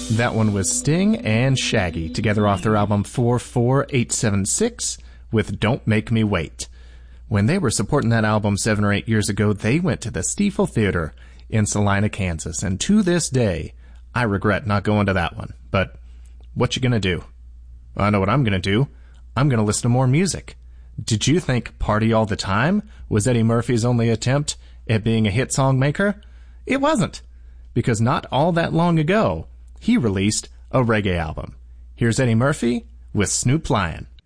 That one was Sting and Shaggy, together off their album 44876 with Don't Make Me Wait. When they were supporting that album 7 or 8 years ago, they went to the Stiefel Theater in Salina, Kansas, and to this day, I regret not going to that one. But what you gonna do? I know what I'm gonna do. I'm gonna listen to more music. Did you think Party All the Time was Eddie Murphy's only attempt at being a hit song maker? It wasn't, because not all that long ago, he released a reggae album. Here's Eddie Murphy with Snoop Lion.